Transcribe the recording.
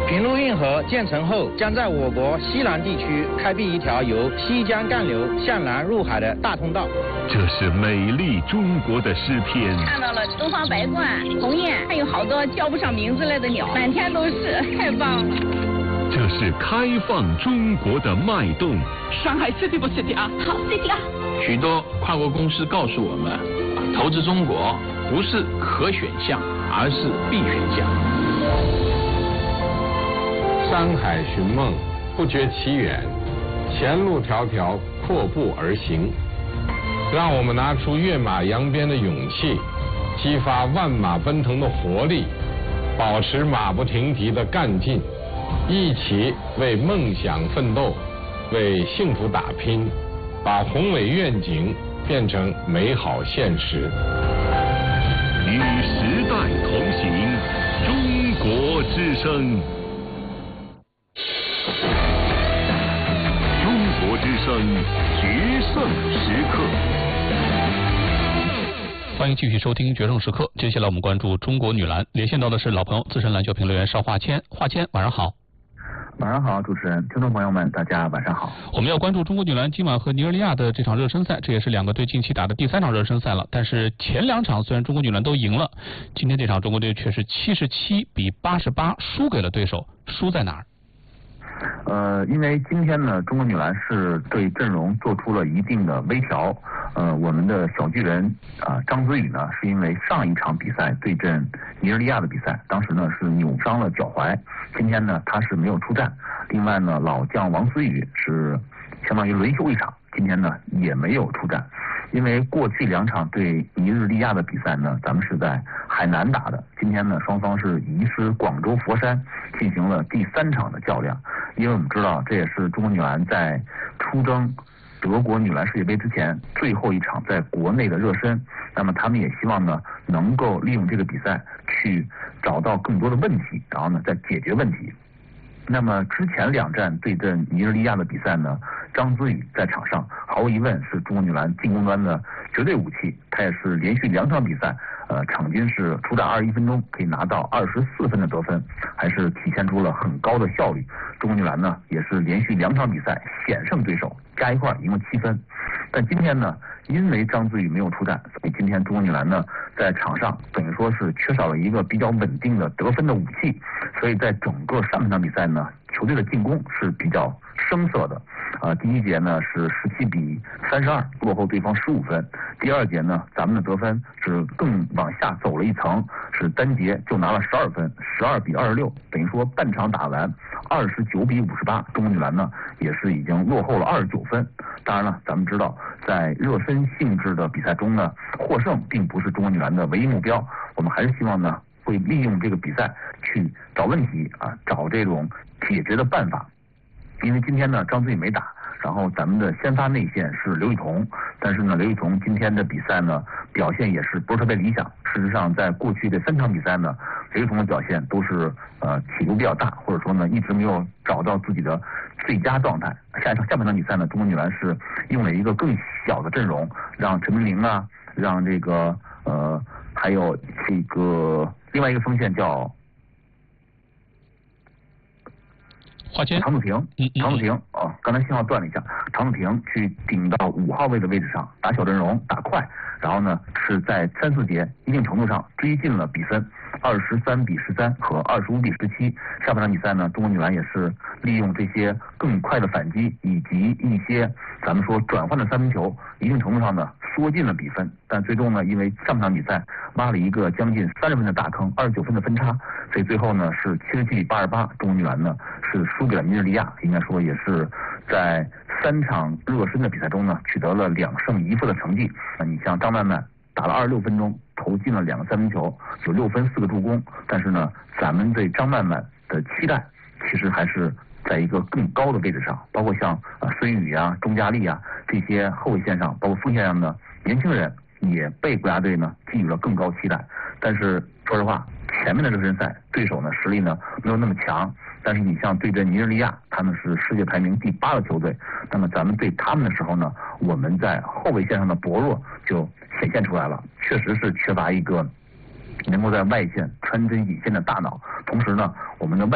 平陆运河建成后，将在我国西南地区开辟一条由西江干流向南入海的大通道。 这是美丽中国的诗篇。 看到了东方白鹳、鸿雁，还有好多叫不上名字来的鸟，满天都是，太棒了。 这是开放中国的脉动。 上海 City 不 City 啊？ 好 City 啊！ 许多跨国公司告诉我们，投资中国不是可选项，而是必选项。 山海寻梦，不觉其远，前路迢迢，阔步而行。让我们拿出跃马扬鞭的勇气，激发万马奔腾的活力，保持马不停蹄的干劲，一起为梦想奋斗，为幸福打拼，把宏伟愿景变成美好现实。 与时代同行，中国之声。中国之声决胜时刻。 欢迎继续收听《决胜时刻》。接下来我们关注中国女篮，连线到的是老朋友资深篮球评论员邵华谦。华谦，晚上好。 晚上好，主持人，听众朋友们，大家晚上好。 我们要关注中国女篮今晚和尼日利亚的这场热身赛，这也是两个队近期打的第3场热身赛了。但是前2场虽然中国女篮都赢了，今天这场中国队却是77比88输给了对手，输在哪儿？ 因为今天呢，中国女篮是对阵容做出了一定的微调。我们的小巨人张子宇呢，是因为上一场比赛对阵尼日利亚的比赛，当时呢是扭伤了脚踝，今天呢他是没有出战。另外呢，老将王思雨是相当于轮休一场，今天呢也没有出战。因为过去2场对尼日利亚的比赛呢，咱们是在海南打的，今天呢双方是移师广州佛山进行了第3场的较量。因为我们知道，这也是中国女篮在出征德国女篮世界杯之前最后一场在国内的热身，那么他们也希望呢能够利用这个比赛去找到更多的问题，然后呢再解决问题。那么之前2战对阵尼日利亚的比赛呢，张子宇在场上毫无疑问是中国女篮进攻端的绝对武器，他也是连续2场比赛场均是出战21分钟可以拿到24分的得分，还是体现出了很高的效率。中国女篮呢也是连续2场比赛险胜对手，加一块赢了7分。但今天呢，因为张子宇没有出战，所以今天中国女篮呢在场上等于说是缺少了一个比较稳定的得分的武器，所以在整个上半场比赛呢，球队的进攻是比较生涩的。第1节呢是17比32落后对方15分，第2节呢咱们的得分是更往下走了一层，是单节就拿了12分，12比26，等于说半场打完29比58，中国女篮呢也是已经落后了29分。当然了，咱们知道在热身性质的比赛中呢，获胜并不是中国女篮的唯一目标，我们还是希望呢会利用这个比赛去找问题找这种解决的办法。因为今天呢张子宇没打，然后咱们的先发内线是刘雨桐，但是呢刘雨桐今天的比赛呢表现也是不是特别理想。事实上在过去的3场比赛呢，刘雨桐的表现都是起伏比较大，或者说呢一直没有找到自己的最佳状态。下半场比赛呢，中国女篮是用了一个更小的阵容，让陈文玲让这个还有这个另外一个锋线叫常子平，刚才信号断了一下，常子平去顶到5号位的位置上打小阵容打快，然后呢是在3、4节一定程度上追进了比分，23比13和25比17。下半场比赛呢，中国女篮也是利用这些更快的反击以及一些咱们说转换的3分球，一定程度上呢缩进了比分。但最终呢，因为上半场比赛挖了一个将近30分的大坑，29分的分差，所以最后呢是77比88，中国女篮呢是输给了尼日利亚。应该说也是在3场热身的比赛中呢取得了2胜1负的成绩。你像张曼曼打了26分钟，投进了2个3分球，有6分4个助攻，但是呢咱们对张曼曼的期待其实还是在一个更高的位置上，包括像孙宇钟佳丽这些后卫线上，包括锋线上的年轻人也被国家队呢寄予了更高期待。但是说实话，前面的热身赛对手呢实力呢没有那么强，但是你像对阵尼日利亚，他们是世界排名第8的球队，那么咱们对他们的时候呢，我们在后卫线上的薄弱就显现出来了，确实是缺乏一个能够在外线穿针引线的大脑，同时呢我们的